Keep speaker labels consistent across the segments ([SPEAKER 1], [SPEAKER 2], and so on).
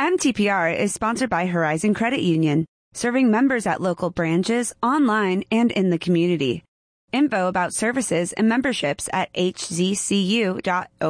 [SPEAKER 1] MTPR is sponsored by Horizon Credit Union, serving members at local branches, online, and in the community. Info about services and memberships at hzcu.org.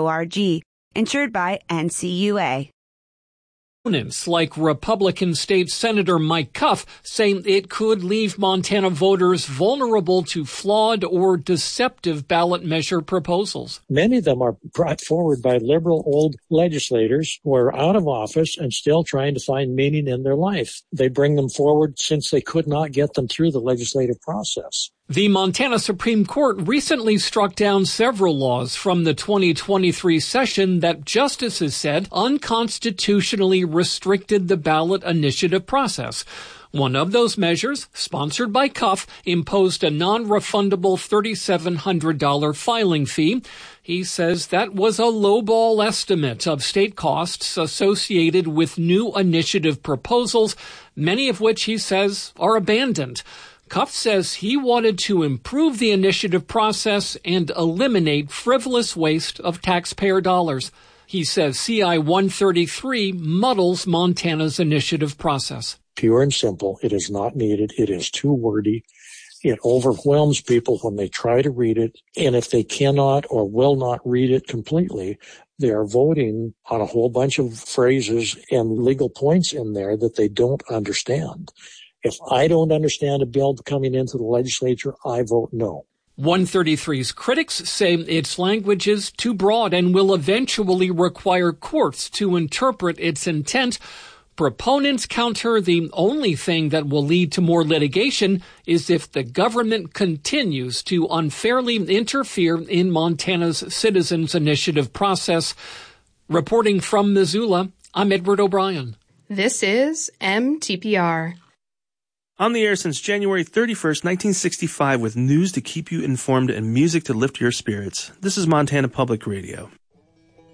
[SPEAKER 1] Insured by NCUA.
[SPEAKER 2] Opponents like Republican State Senator Mike Cuff say it could leave Montana voters vulnerable to flawed or deceptive ballot measure proposals.
[SPEAKER 3] Many of them are brought forward by liberal old legislators who are out of office and still trying to find meaning in their life. They bring them forward since they could not get them through the legislative process.
[SPEAKER 2] The Montana Supreme Court recently struck down several laws from the 2023 session that justices said unconstitutionally restricted the ballot initiative process. One of those measures, sponsored by Cuff, imposed a non-refundable $3,700 filing fee. He says that was a lowball estimate of state costs associated with new initiative proposals, many of which he says are abandoned. Cuff says he wanted to improve the initiative process and eliminate frivolous waste of taxpayer dollars. He says CI 133 muddles Montana's initiative process.
[SPEAKER 3] Pure and simple, it is not needed. It is too wordy. It overwhelms people when they try to read it. And if they cannot or will not read it completely, they are voting on a whole bunch of phrases and legal points in there that they don't understand. If I don't understand a bill coming into the legislature, I vote no.
[SPEAKER 2] 133's critics say its language is too broad and will eventually require courts to interpret its intent. Proponents counter the only thing that will lead to more litigation is if the government continues to unfairly interfere in Montana's citizens' initiative process. Reporting from Missoula, I'm Edward O'Brien.
[SPEAKER 4] This is MTPR.
[SPEAKER 5] On the air since January 31st, 1965, with news to keep you informed and music to lift your spirits. This is Montana Public Radio.